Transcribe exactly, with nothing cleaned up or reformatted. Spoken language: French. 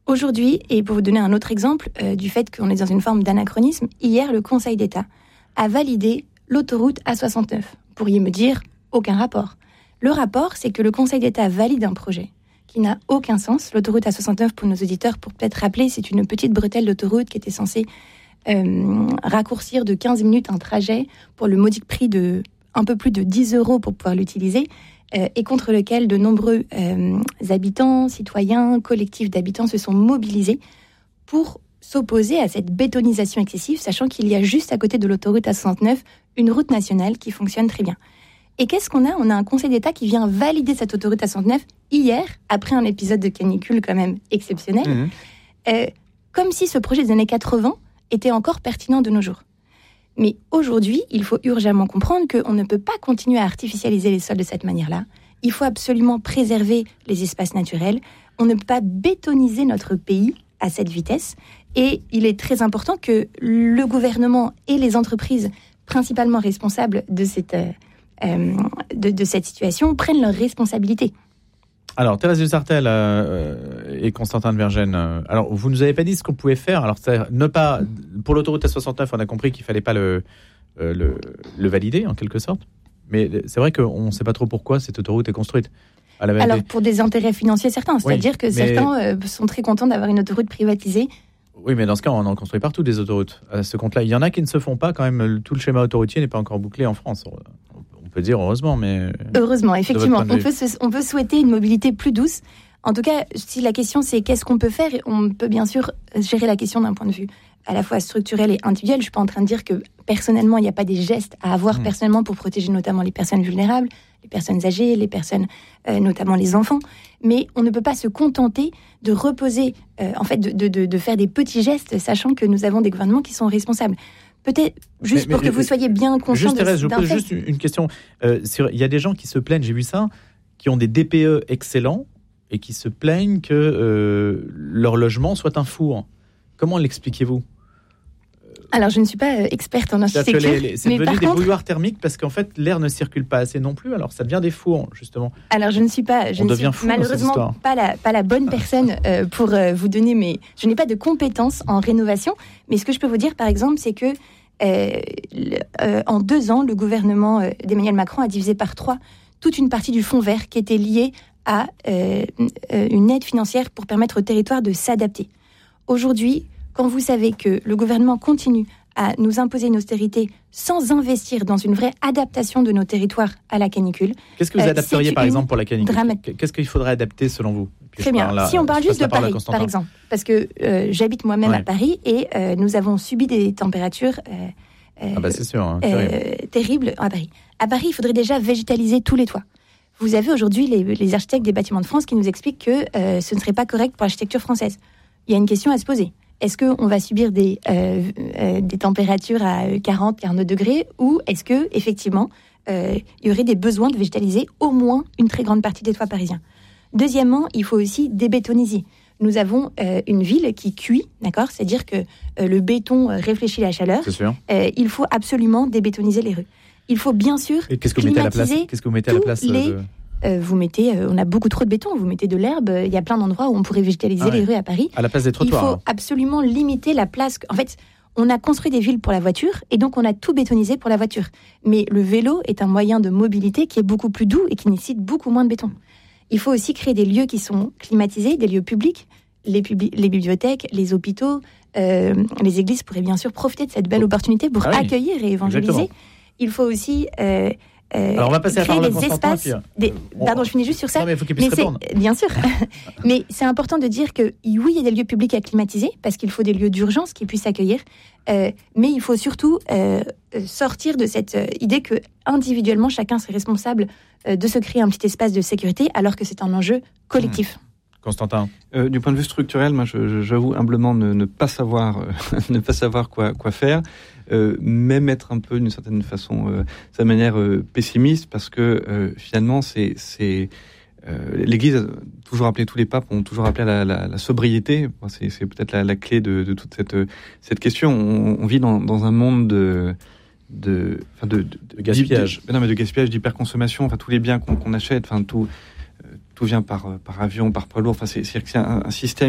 Aujourd'hui, et pour vous donner un autre exemple euh, du fait qu'on est dans une forme d'anachronisme, hier, le Conseil d'État a validé l'autoroute A soixante-neuf. Vous pourriez me dire, aucun rapport. Le rapport, c'est que le Conseil d'État valide un projet qui n'a aucun sens. L'autoroute A soixante-neuf, pour nos auditeurs, pour peut-être rappeler, c'est une petite bretelle d'autoroute qui était censée euh, raccourcir de quinze minutes un trajet pour le modique prix de un peu plus de dix euros pour pouvoir l'utiliser. Euh, et contre lequel de nombreux euh, habitants, citoyens, collectifs d'habitants se sont mobilisés pour s'opposer à cette bétonisation excessive, sachant qu'il y a juste à côté de l'autoroute A soixante-neuf une route nationale qui fonctionne très bien. Et qu'est-ce qu'on a ? On a un Conseil d'État qui vient valider cette autoroute A soixante-neuf hier, après un épisode de canicule quand même exceptionnel, mmh. euh, comme si ce projet des années quatre-vingts était encore pertinent de nos jours. Mais aujourd'hui, il faut urgemment comprendre qu'on ne peut pas continuer à artificialiser les sols de cette manière-là. Il faut absolument préserver les espaces naturels. On ne peut pas bétoniser notre pays à cette vitesse. Et il est très important que le gouvernement et les entreprises principalement responsables de cette, euh, de, de cette situation prennent leurs responsabilités. Alors, Thérèse Dusartel euh, et Constantin de Vergennes, euh, alors vous nous avez pas dit ce qu'on pouvait faire. Alors, ne pas pour l'autoroute A soixante-neuf, on a compris qu'il fallait pas le, euh, le, le valider en quelque sorte. Mais c'est vrai qu'on ne sait pas trop pourquoi cette autoroute est construite. Alors, pour des intérêts financiers certains, c'est-à-dire oui, que mais... certains euh, sont très contents d'avoir une autoroute privatisée. Oui, mais dans ce cas, on en construit partout des autoroutes. À ce compte-là, il y en a qui ne se font pas quand même. Tout le schéma autoroutier n'est pas encore bouclé en France. On peut dire heureusement, mais... Heureusement, effectivement. On peut, se, on peut souhaiter une mobilité plus douce. En tout cas, si la question c'est qu'est-ce qu'on peut faire, on peut bien sûr gérer la question d'un point de vue à la fois structurel et individuel. Je ne suis pas en train de dire que personnellement, il n'y a pas des gestes à avoir mmh. personnellement pour protéger notamment les personnes vulnérables, les personnes âgées, les personnes, euh, notamment les enfants. Mais on ne peut pas se contenter de reposer, euh, en fait, de, de, de, de faire des petits gestes, sachant que nous avons des gouvernements qui sont responsables. Peut-être, juste mais, pour mais, que vous soyez bien conscient juste, de Thérèse, ce je pose fait. juste une question. Euh, sur, il y a des gens qui se plaignent, j'ai vu ça, qui ont des D P E excellents et qui se plaignent que euh, leur logement soit un four. Comment l'expliquez-vous ? Alors, je ne suis pas euh, experte en architecture. Les, les, c'est devenu des contre... bouilloires thermiques parce qu'en fait, l'air ne circule pas assez non plus. Alors, ça devient des fours, justement. Alors, je ne suis pas, je On ne devient suis malheureusement pas la, pas la bonne personne euh, pour euh, vous donner mes... Je n'ai pas de compétences en rénovation. Mais ce que je peux vous dire, par exemple, c'est que euh, le, euh, en deux ans, le gouvernement euh, d'Emmanuel Macron a divisé par trois toute une partie du fonds vert qui était liée à euh, une aide financière pour permettre au territoire de s'adapter. Aujourd'hui, quand vous savez que le gouvernement continue à nous imposer une austérité sans investir dans une vraie adaptation de nos territoires à la canicule... Qu'est-ce que vous euh, adapteriez par exemple pour la canicule drama... Qu'est-ce qu'il faudrait adapter selon vous? Puis Très bien. Là, si on parle juste de Paris, par exemple, parce que euh, j'habite moi-même ouais. à Paris et euh, nous avons subi des températures euh, euh, ah bah c'est sûr, hein, euh, terribles à Paris. À Paris, il faudrait déjà végétaliser tous les toits. Vous avez aujourd'hui les, les architectes des bâtiments de France qui nous expliquent que euh, ce ne serait pas correct pour l'architecture française. Il y a une question à se poser. Est-ce qu'on va subir des, euh, euh, des températures à quarante, quarante-deux degrés ou est-ce que effectivement euh, il y aurait des besoins de végétaliser au moins une très grande partie des toits parisiens? Deuxièmement, il faut aussi débétoniser. Nous avons euh, une ville qui cuit, d'accord? C'est-à-dire que euh, le béton réfléchit la chaleur. C'est sûr. Euh, il faut absolument débétoniser les rues. Il faut bien sûr Et qu'est-ce que vous mettez à la place? Qu'est-ce que vous mettez à la place les... de... Euh, vous mettez, euh, on a beaucoup trop de béton, vous mettez de l'herbe, il y a plein d'endroits où on pourrait végétaliser ah ouais. les rues à Paris. À la place des trottoirs. Il faut hein. absolument limiter la place. En fait, on a construit des villes pour la voiture et donc on a tout bétonisé pour la voiture. Mais le vélo est un moyen de mobilité qui est beaucoup plus doux et qui nécessite beaucoup moins de béton. Il faut aussi créer des lieux qui sont climatisés, des lieux publics. Les, publi- les bibliothèques, les hôpitaux, euh, les églises pourraient bien sûr profiter de cette belle opportunité pour ah oui. accueillir et évangéliser. Exactement. Il faut aussi... Euh, Euh, Alors on va passer à créer la des espaces. puis, euh, des... Pardon, je finis juste sur ça. Non, mais il faut qu'il puisse mais répondre. Bien sûr. Mais c'est important de dire que oui, il y a des lieux publics à climatiser parce qu'il faut des lieux d'urgence qui puissent accueillir. Euh, mais il faut surtout euh, sortir de cette euh, idée que individuellement chacun serait responsable euh, de se créer un petit espace de sécurité alors que c'est un enjeu collectif. Mmh. Constantin. Euh, du point de vue structurel, moi, je, je, j'avoue humblement ne, ne pas savoir, euh, ne pas savoir quoi, quoi faire, euh, même être un peu d'une certaine façon, euh, sa manière euh, pessimiste, parce que euh, finalement, c'est, c'est euh, l'Église a toujours appelé, tous les papes ont toujours appelé à la, la, la sobriété. C'est, c'est peut-être la, la clé de, de toute cette, cette question. On, on vit dans, dans un monde de de, enfin de, de, de gaspillage, de, non mais de gaspillage, d'hyperconsommation. Enfin, tous les biens qu'on, qu'on achète, enfin tout. Tout vient par, par avion, par poids lourd. Enfin, c'est, c'est un, un système